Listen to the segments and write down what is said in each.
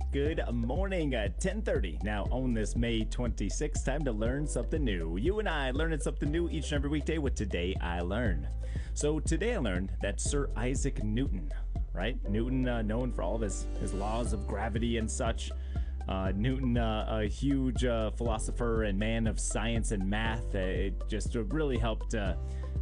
Good morning at 10:30. Now on this May 26th, time to learn something new. You and I learning something new each and every weekday with Today I Learned. So today I learned that Sir Isaac Newton, right? Newton, known for all of his laws of gravity and such. Newton, a huge philosopher and man of science and math. It just really helped the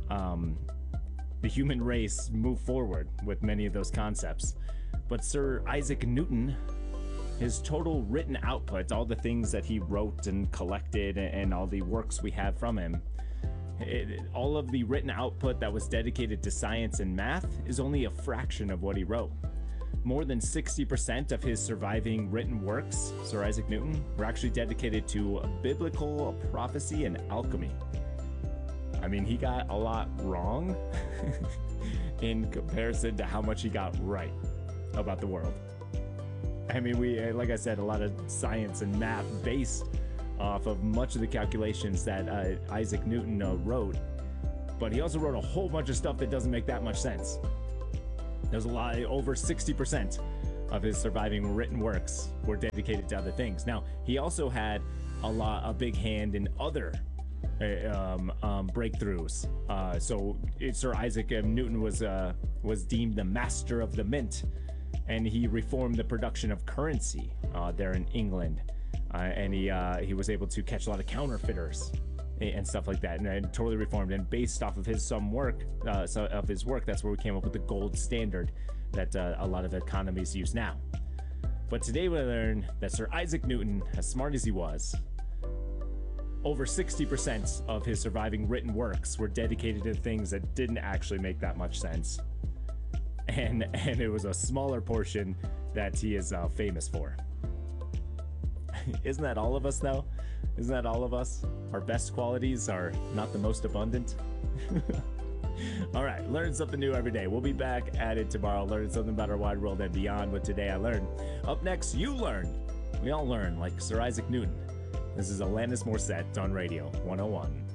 human race move forward with many of those concepts. But Sir Isaac Newton, his total written output, all the things that he wrote and collected and all the works we have from him, all of the written output that was dedicated to science and math is only a fraction of what he wrote. More than 60% of his surviving written works, Sir Isaac Newton, were actually dedicated to biblical prophecy and alchemy. I mean, he got a lot wrong in comparison to how much he got right about the world. I mean, like I said, a lot of science and math based off of much of the calculations that Isaac Newton wrote, but he also wrote a whole bunch of stuff that doesn't make that much sense. There's a lot, over 60% of his surviving written works were dedicated to other things. Now, he also had a big hand in other breakthroughs. So Sir Isaac Newton was deemed the master of the mint, and he reformed the production of currency there in England, and he was able to catch a lot of counterfeiters and stuff like that, and totally reformed. And based off of his work, that's where we came up with the gold standard that a lot of economies use now. But today we learned that Sir Isaac Newton, as smart as he was, over 60% of his surviving written works were dedicated to things that didn't actually make that much sense. And it was a smaller portion that he is famous for. Isn't that all of us, though? Isn't that all of us? Our best qualities are not the most abundant. All right, learn something new every day. We'll be back at it tomorrow, learning something about our wide world and beyond with Today I Learned. Up next, you learn. We all learn, like Sir Isaac Newton. This is Alanis Morissette on Radio 101.